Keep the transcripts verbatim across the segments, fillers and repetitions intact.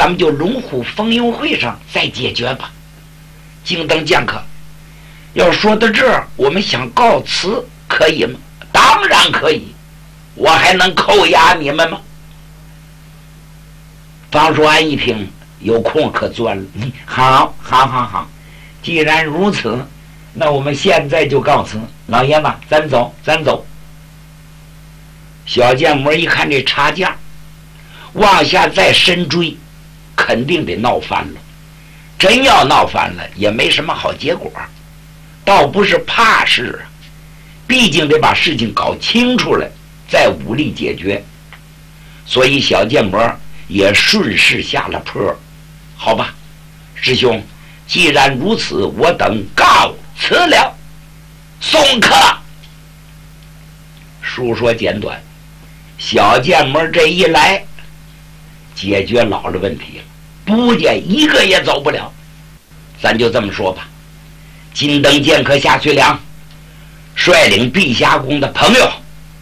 咱们就龙虎逢迎会上再解决吧。静等剑客，要说到这儿，我们想告辞，可以吗？当然可以，我还能扣押你们吗？方叔安一听，有空可钻了。嗯、好，好，好，好，既然如此，那我们现在就告辞。老爷子，咱走，咱走。小剑魔一看这差价，往下再深追，肯定得闹翻了。真要闹翻了，也没什么好结果。倒不是怕事啊，毕竟得把事情搞清楚了，再武力解决。所以小剑魔也顺势下了坡。好吧，师兄，既然如此，我等告辞了。送客。书说简短，小剑魔这一来，解决老的问题了，不见一个也走不了。咱就这么说吧，金灯剑客夏翠良率领碧霞宫的朋友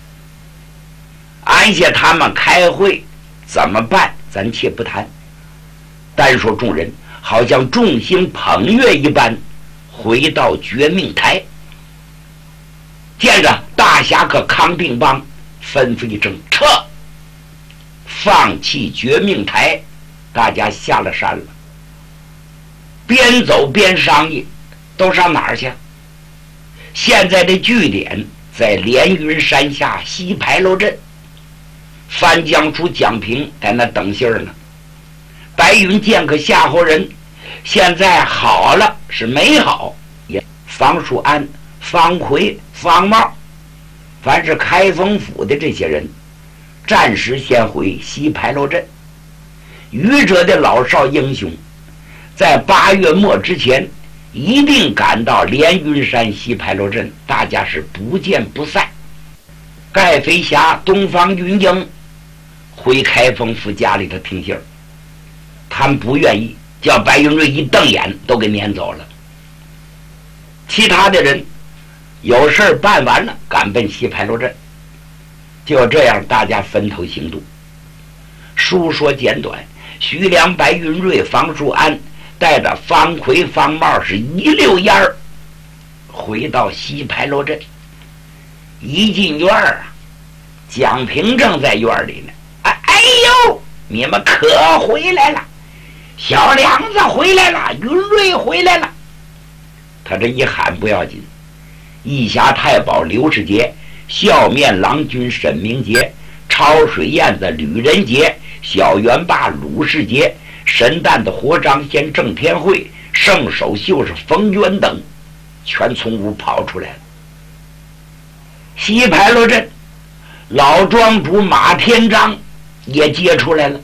安下他们开会，怎么办咱且不谈，单说众人好像众星捧月一般回到绝命台，见着大侠客康定邦吩咐一声撤，放弃绝命台，大家下了山了。边走边商议，都上哪儿去？现在的据点在连云山下西牌楼镇，番江处蒋平在那等信儿呢。白云剑客夏侯人现在好了是没好，也方树安、方奎、方茂，凡是开封府的这些人，暂时先回西牌楼镇。愚者的老少英雄，在八月末之前一定赶到连云山西牌楼镇，大家是不见不散。盖飞侠、东方云英回开封府家里头听信儿，他们不愿意，叫白云瑞一瞪眼都给撵走了。其他的人有事儿办完了，赶奔西牌楼镇。就这样，大家分头行动。书说简短，徐良、白云瑞、方树安带着方奎、方茂是一溜烟儿回到西牌楼镇。一进院儿啊，蒋平正在院里呢。哎哎呦，你们可回来了！小梁子回来了，云瑞回来了。他这一喊不要紧，义侠太保刘世杰、笑面郎君沈明杰、超水燕子吕仁杰、小元霸鲁世杰、神旦的活张仙郑天惠、圣手秀是冯渊等，全从屋跑出来了。西牌楼镇老庄主马天章也接出来了。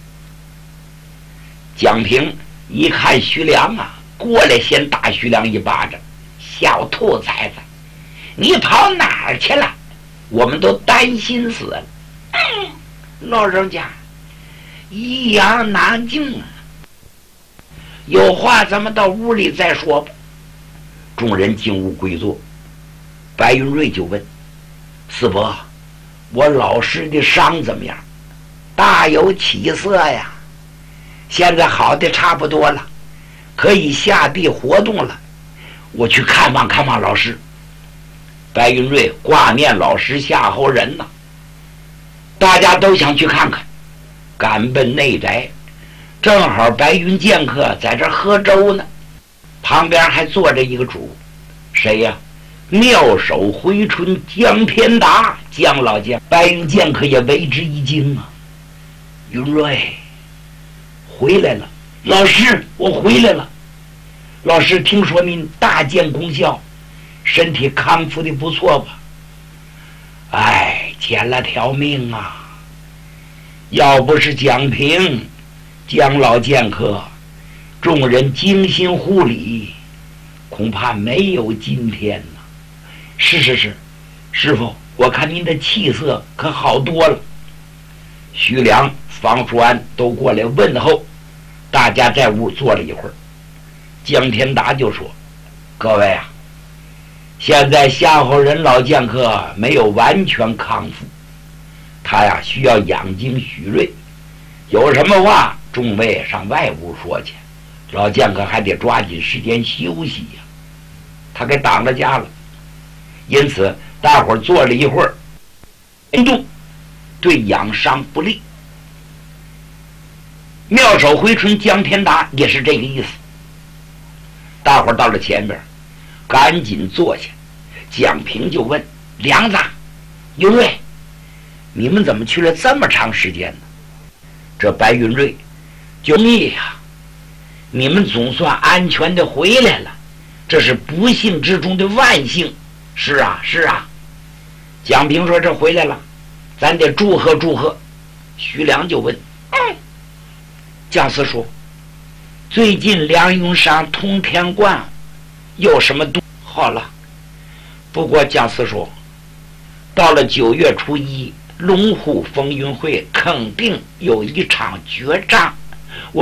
蒋平一看徐良啊，过来先打徐良一巴掌：“小兔崽子，你跑哪儿去了？我们都担心死了。”嗯，老人家一言难尽啊，有话咱们到屋里再说吧。众人进屋归坐，白云瑞就问：“四伯，我老师的伤怎么样？”“大有起色呀，现在好的差不多了，可以下地活动了。我去看望看望老师。”白云瑞挂念老师夏侯人呢，大家都想去看看，赶奔内宅。正好白云剑客在这喝粥呢，旁边还坐着一个主，谁呀？妙手回春江天达，江老将。白云剑客也为之一惊啊！云瑞回来了，老师，我回来了。老师，听说您大见功效，身体康复的不错吧？哎，捡了条命啊！要不是蒋平、江老剑客众人精心护理，恐怕没有今天呢。是是是，师傅，我看您的气色可好多了。徐良、方叔安都过来问候，大家在屋坐了一会儿。江天达就说：“各位啊，现在夏侯人老剑客没有完全康复，他呀需要养精蓄锐，有什么话众位上外屋说去，老剑客还得抓紧时间休息呀、啊。他给挡了家了，因此大伙儿坐了一会儿，运动对养伤不利。妙手回春江天达也是这个意思。大伙儿到了前边，赶紧坐下。蒋平就问梁子、云瑞，你们怎么去了这么长时间呢？这白云瑞就你呀，你们总算安全的回来了，这是不幸之中的万幸。是啊是啊，蒋平说这回来了，咱得祝贺祝贺。徐良就问，嗯，蒋四说，最近梁永山通天观有什么动？好了，不过蒋四说，到了九月初一，龙虎风云会肯定有一场决战。